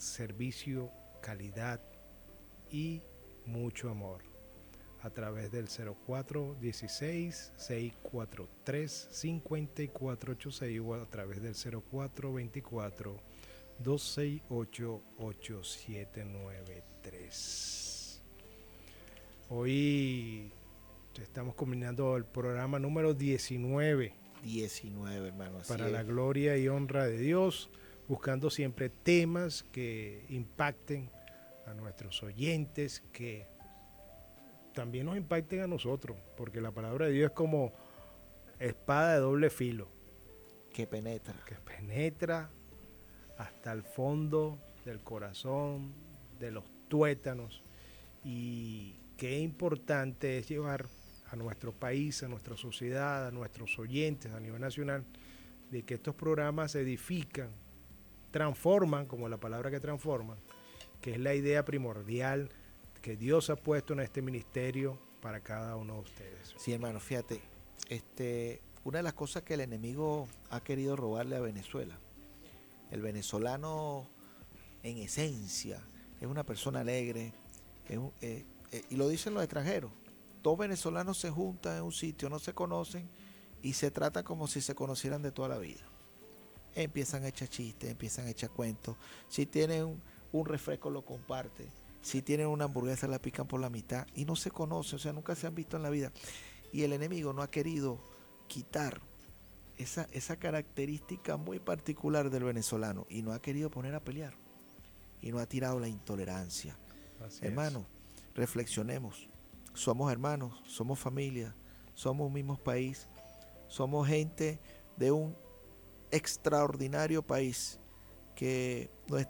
servicio, calidad y mucho amor. A través del 0416-643-5486 o a través del 0424-268-8793. Hoy estamos combinando el programa número 19. 19, hermano. Para la gloria y honra de Dios, buscando siempre temas que impacten a nuestros oyentes, que también nos impacten a nosotros, porque la palabra de Dios es como espada de doble filo. Que penetra. Que penetra hasta el fondo del corazón, de los tuétanos. Y qué importante es llevar a nuestro país, a nuestra sociedad, a nuestros oyentes a nivel nacional, de que estos programas edifican, transforman, como la palabra que transforman, que es la idea primordial que Dios ha puesto en este ministerio para cada uno de ustedes. Sí, hermano, fíjate, una de las cosas que el enemigo ha querido robarle a Venezuela, el venezolano en esencia es una persona alegre, y lo dicen los extranjeros. Dos venezolanos se juntan en un sitio, no se conocen y se trata como si se conocieran de toda la vida. Empiezan a echar chistes, empiezan a echar cuentos. Si tienen un refresco lo comparten. Si tienen una hamburguesa la pican por la mitad y no se conocen, o sea, nunca se han visto en la vida. Y el enemigo no ha querido quitar esa característica muy particular del venezolano y no ha querido poner a pelear y no ha tirado la intolerancia. Hermano, reflexionemos. Somos hermanos, somos familia, somos un mismo país, somos gente de un extraordinario país que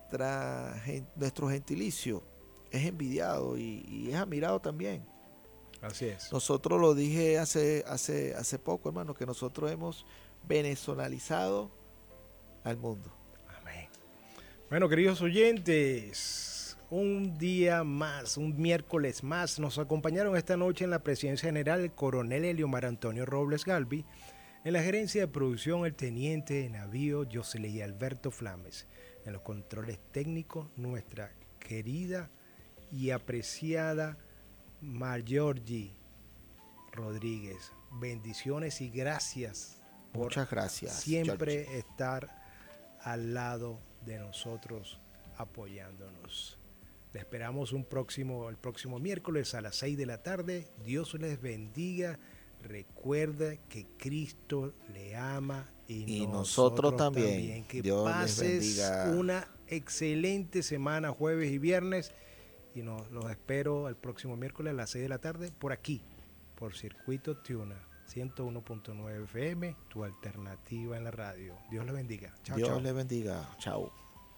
nuestro gentilicio es envidiado y es admirado también. Así es. Nosotros lo dije hace poco, hermano, que nosotros hemos venezolalizado al mundo. Amén. Bueno, queridos oyentes, un día más, un miércoles más, nos acompañaron esta noche en la presidencia general el coronel Eliomar Antonio Robles Galvi, en la gerencia de producción el teniente de navío Jocelyn Alberto Flames, en los controles técnicos nuestra querida y apreciada Marjorie Rodríguez. Bendiciones y gracias por muchas gracias, siempre George, estar al lado de nosotros apoyándonos. Le esperamos el próximo miércoles a las 6 de la tarde. Dios les bendiga. Recuerda que Cristo le ama y nosotros también. Que Dios pases les bendiga. una excelente semana, jueves y viernes. Y los espero el próximo miércoles a las 6 de la tarde por aquí, por Circuito Tuna 101.9 FM, tu alternativa en la radio. Dios les bendiga. Chao, Dios les bendiga. Chao.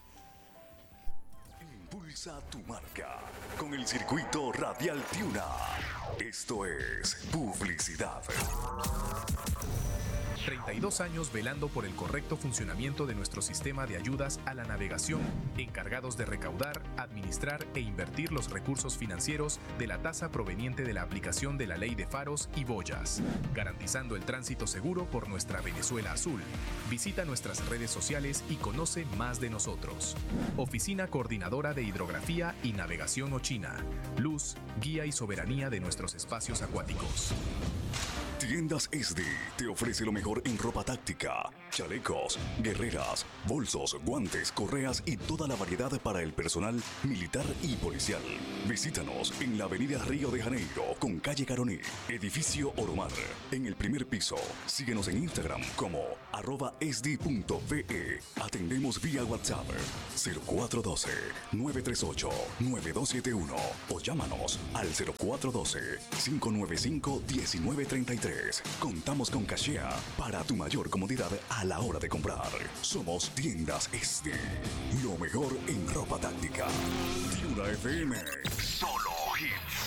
Impulsa tu marca con el Circuito Radial Tuna. Esto es publicidad. 32 años velando por el correcto funcionamiento de nuestro sistema de ayudas a la navegación, encargados de recaudar, administrar e invertir los recursos financieros de la tasa proveniente de la aplicación de la ley de faros y boyas, garantizando el tránsito seguro por nuestra Venezuela azul. Visita nuestras redes sociales y conoce más de nosotros. Oficina Coordinadora de Hidrografía y Navegación Ochina. Luz, guía y soberanía de nuestros espacios acuáticos. Tiendas SD te ofrece lo mejor en ropa táctica, chalecos, guerreras, bolsos, guantes, correas y toda la variedad para el personal militar y policial. Visítanos en la avenida Río de Janeiro con calle Caroní, edificio Oromar, en el primer piso. Síguenos en Instagram como @sd.ve. Atendemos vía WhatsApp 0412-938-9271 o llámanos al 0412-595-1933. Contamos con cachea para tu mayor comodidad a la hora de comprar. Somos Tiendas SD. Lo mejor en ropa táctica. Tuna FM. Solo hits.